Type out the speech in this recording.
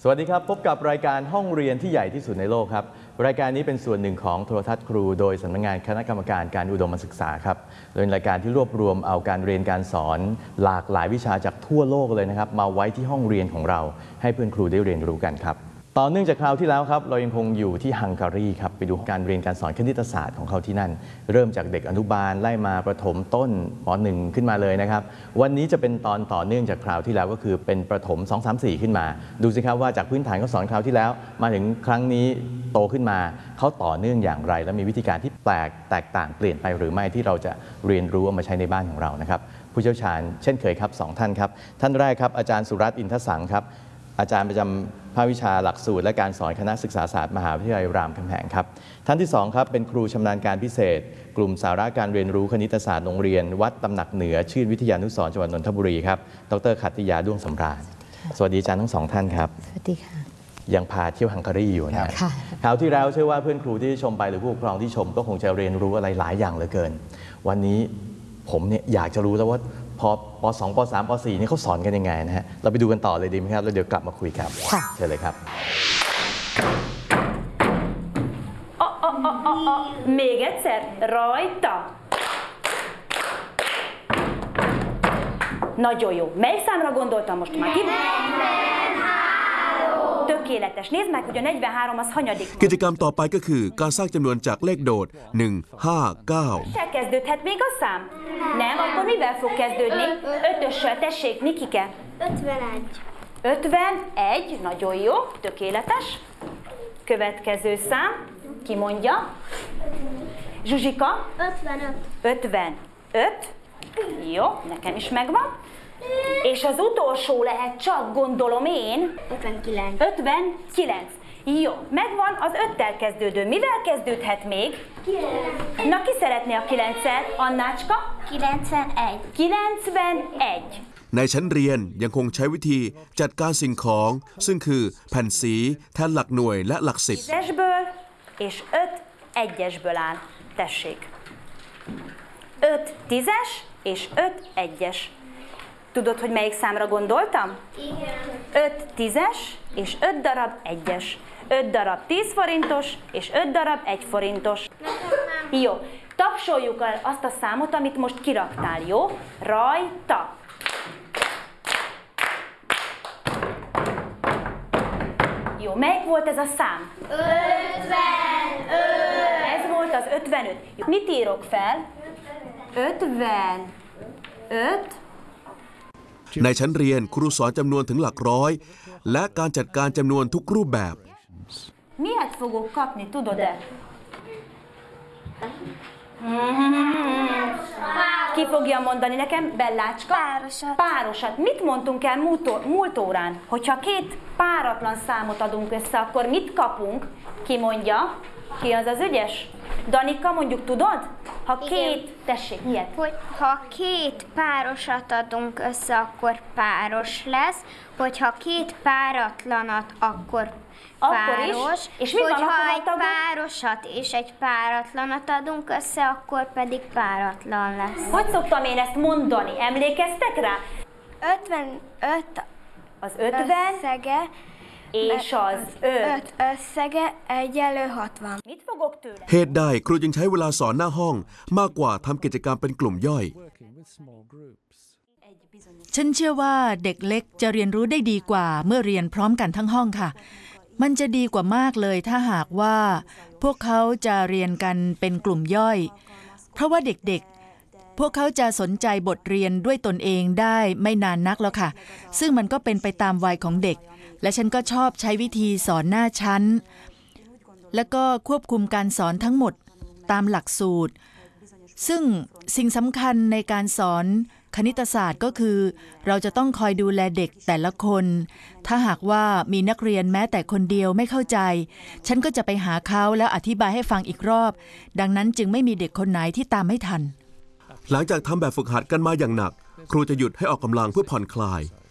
สวัสดีครับพบกับรายการห้องเรียนที่ใหญ่ที่สุดในโลกครับรายการนี้เป็นส่วนหนึ่งของโทรทัศน์ครูโดยสำนักงานคณะกรรมการการอุดมศึกษาครับโดยรายการที่รวบรวมเอาการเรียนการสอนหลากหลายวิชาจากทั่วโลกเลยนะครับมาไว้ที่ห้องเรียนของเราให้เพื่อนครูได้เรียนรู้กันครับต่อเนื่องจากคราวที่แล้วครับเรายังคงอยู่ที่ฮังการีครับไปดูการเรียนการสอนคณิตศาสตร์ของเขาที่นั่นเริ่มจากเด็กอนุบาลไล่มาประถมต้นป .1 ขึ้นมาเลยนะครับวันนี้จะเป็นตอนต่อเนื่องจากคราวที่แล้วก็คือเป็นประถม 2 3 4 ขึ้นมาดูสิครับว่าจากพื้นฐานเขาสอนคราวที่แล้วมาถึงครั้งนี้โตขึ้นมาเขาต่อเนื่องอย่างไรและมีวิธีการที่แตกต่างเปลี่ยนไปหรือไม่ที่เราจะเรียนรู้เอามาใช้ในบ้านของเรานะครับผู้เชี่ยวชาญเช่นเคยครับ2 ท่านครับท่านแรกครับอาจารย์สุรัตน์อินทสังครับอาจารย์ประจำภาควิชาหลักสูตรและการสอนคณะศึกษาศาสตร์มหาวิทยาลัยรามคำแหงครับท่านที่2ครับเป็นครูชำนาญการพิเศษกลุ่มสาระการเรียนรู้คณิตศาสตร์โรงเรียนวัดตำหนักเหนือชื่นวิทยานุสรณ์จังหวัดนนทบุรีครับดร.ขัตติยาด้วงสำราญสวัสดีอาจารย์ทั้ง2ท่านครับสวัสดีค่ะยังพาเที่ยวฮังการีอยู่นะคราวที่แล้วเชื่อว่าเพื่อนครูที่ชมไปหรือผู้ปกครองที่ชมก็คงจะเรียนรู้อะไรหลายอย่างเหลือเกินวันนี้ผมเนี่ยอยากจะรู้แล้วว่าพอป .2 ป .3 ป .4 นี่เขาสอนกันยังไงนะฮะเราไปดูกันต่อเลยดีไหมครับแล้วเดี๋ยวกลับมาคุยกันเชิญเลยครับ Még egyszer, rajta. Nagyon jó. Mely számra gondoltam most már? 43. Nézd meg, hogy a 43 az hanyadik. กิจกรรมต่อไปก็คือการสร้างจำนวนจากเลขโดด1 5 9 Kezdődhet még a szám? Nem, akkor mivel fog kezdődni? 5-össel, tessék, Nikike. 51. 51, nagyon jó, tökéletes. Következő szám, ki mondja? Zsuzsika? 55. 55, jó, nekem is megvan. És az utolsó lehet csak, gondolom én. 59. 59. Jó, megvan az 5-tel kezdődő. Mivel kezdődhet még? 9. Na, ki szeretné a 9-et? Annácska? 91. 91. ในชั้นเรียนยังคงใช้วิธีจัดการสิ่งของซึ่งคือแผ่นสีแทนหลักหน่วยและหลักสิบ 10-esből és 5 1-esből áll. Tessék. 5 10-es és 5 1-es. Tudod, hogy melyik számra gondoltam? Igen. 5 10-es és 5 darab 1-es. 5 darab 10 forintos és 5 darab 1 forintos. Jó. Tapsoljuk el azt a számot, amit most kiraktál, jó? Rajta. Jó, melyik volt ez a szám? 55. Ez volt az 55. Jó, mit írok fel? 55. ในชั้นเรียนครูสอนจำนวนถึงหลักร้อยและการจัดการจำนวนทุกรูปแบบ Miért fogok kapni, tudod-e? Ki fogja mondani nekem? Bellácska? Párosat. Párosat. Mit mondtunk el múlt órán? Hogyha két páratlan számot adunk össze, akkor mit kapunk? Ki mondja? Ki az az ügyes? Danika, mondjuk tudod? Ha két... Tessék, ilyet. Hogy ha két párosat adunk össze, akkor páros lesz, hogyha két páratlanat, akkor páros, és mi van, hogyha akkor egy párosat és egy páratlanat adunk össze, akkor pedig páratlan lesz. Hogy szoktam én ezt mondani? Emlékeztek rá? 55 Az 50 összege, és az 5. 5 összege egyenlő 60. Mit fogok tőle? เหตุใดครูยังใช้เวลาสอนหน้าห้องมากกว่าทำกิจกรรมเป็นกลุ่มย่อยฉันเชื่อว่าเด็กเล็กจะเรียนรู้ได้ดีกว่าเมื่อเรียนพร้อมกันทั้งห้องค่ะมันจะดีกว่ามากเลยถ้าหากว่าพวกเขาจะเรียนกันเป็นกลุ่มย่อยเพราะว่าเด็กๆพวกเขาจะสนใจบทเรียนด้วยตนเองได้ไม่นานนักแล้วค่ะซึ่งมันก็เป็นไปตามวัยของเด็กและฉันก็ชอบใช้วิธีสอนหน้าชั้นแล้วก็ควบคุมการสอนทั้งหมดตามหลักสูตรซึ่งสิ่งสำคัญในการสอนคณิตศาสตร์ก็คือเราจะต้องคอยดูแลเด็กแต่ละคนถ้าหากว่ามีนักเรียนแม้แต่คนเดียวไม่เข้าใจฉันก็จะไปหาเขาแล้วอธิบายให้ฟังอีกรอบดังนั้นจึงไม่มีเด็กคนไหนที่ตามไม่ทันหลังจากทำแบบฝึกหัดกันมาอย่างหนักครูจะหยุดให้ออกกำลังเพื่อผ่อนคลาย